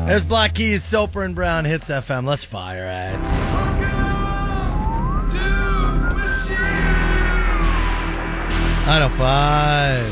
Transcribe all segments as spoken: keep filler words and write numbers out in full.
There's Black Keys, Soper and Brown, Hits F M. Let's fire it. nine oh five,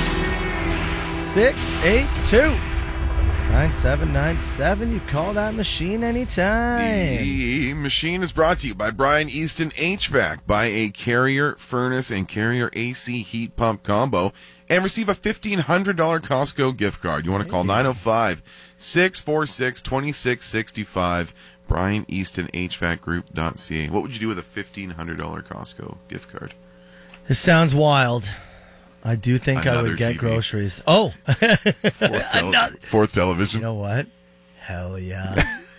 six eight two, nine seven nine seven. You call that machine anytime. The machine is brought to you by Brian Easton H V A C. Buy a Carrier furnace and Carrier A C heat pump combo and receive a fifteen hundred dollars Costco gift card. You want to call nine oh five, six four six, two six six five, brian easton h v a c group dot c a. What would you do with a fifteen hundred dollars Costco gift card? This sounds wild. I do think Another I would get T V. groceries. Oh. Fourth, tele- fourth television. You know what? Hell yeah.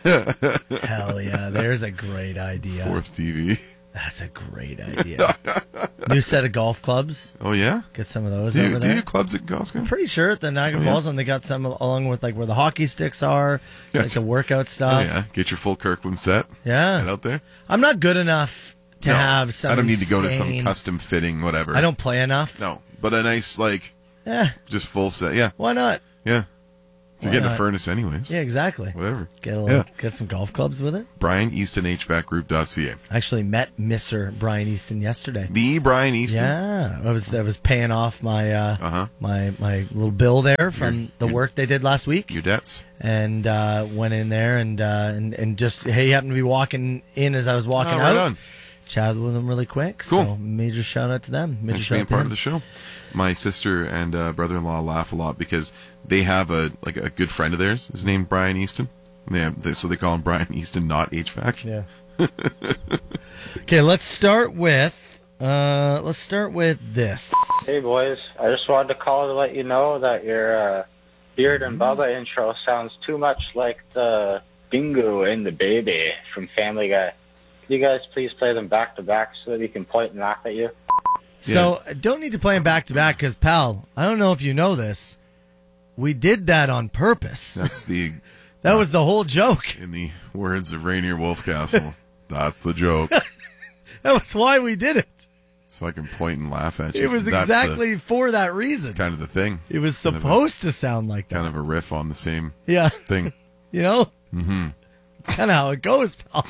Hell yeah. There's a great idea. Fourth T V. That's a great idea. New set of golf clubs. Oh, yeah? Get some of those do you, over do there. you do clubs at Costco? I'm pretty sure at the Niagara oh, yeah? Falls, and they got some along with like where the hockey sticks are, Yeah. like the workout stuff. Oh, yeah. Get your full Kirkland set. Yeah. Head out there. I'm not good enough to no, have some I don't need to go to some insane- custom fitting, whatever. I don't play enough. No, but a nice, like, Yeah. just full set. Yeah, Why not? yeah. You're Why getting not? a furnace anyways. Yeah, exactly. Whatever. Get a little, Yeah. get some golf clubs with it. brian easton h v a c group dot c a. I actually met Mister Brian Easton yesterday. The Brian Easton? Yeah, I was I was paying off my uh, Uh-huh. my my little bill there from Your- the your- work they did last week, Your debts? and uh, went in there and, uh, and and just hey, he happened to be walking in as I was walking Oh, right out. on. Chatted with them really quick. Cool. So major shout out to them. Major Thanks for shout being out to part him. of the show. My sister and uh, brother-in-law laugh a lot because they have a like a good friend of theirs. His name Brian Easton. And they have, they, so they call him Brian Easton, not H V A C. Yeah. Okay, let's start with uh, let's start with this. Hey boys, I just wanted to call to let you know that your uh, Beard and Bubba intro sounds too much like the Bingo and the Baby from Family Guy. Could you guys please play them back to back so that we can point and laugh at you? So I don't need to play them back to back because, pal, I don't know if you know this. We did that on purpose. That's the, That was the whole joke. in the words of Rainier Wolfcastle, that's the joke. That was why we did it. So I can point and laugh at you. It was That's exactly for that reason. the, kind of the thing. It was Kind of a- supposed to sound like that. Kind of a riff on the same Yeah. thing. You know? Mm-hmm. It's kind of how it goes, pal.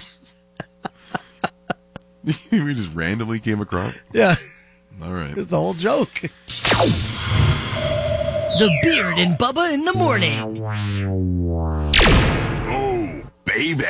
We just randomly came across. Yeah. All right. It's the whole joke. The Beard and Bubba in the morning. Oh, baby.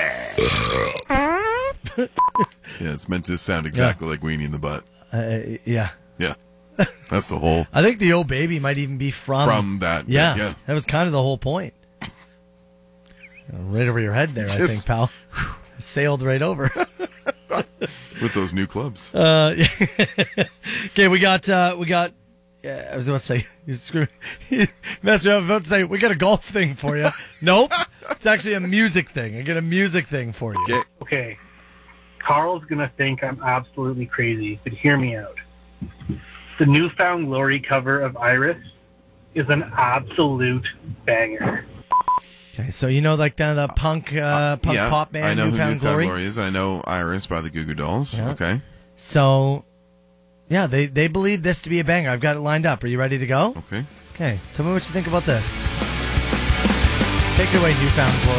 Yeah, it's meant to sound exactly like Weenie in the butt. Uh, yeah. Yeah. That's the whole I think the "Oh Baby" might even be from from that. bit, Yeah, yeah. that was kind of the whole point. Right over your head there, I Just- think, pal. Sailed right over. With those new clubs. Uh, okay, we got uh, we got. Yeah, I was about to say, you screw, you messed me up. I was about to say we got a golf thing for you. Nope, it's actually a music thing. I get a music thing for you. Okay. Okay, Carl's going to think I'm absolutely crazy, but hear me out. The Newfound Glory cover of Iris is an absolute banger. Okay, so you know, like kind of the punk, uh, punk yeah, pop band, I know Newfound, who Newfound Glory. Glory is. I know Iris by the Goo Goo Dolls. Yeah. Okay. So, yeah, they they believe this to be a banger. I've got it lined up. Are you ready to go? Okay. Okay, tell me what you think about this. Take it away, Newfound Glory.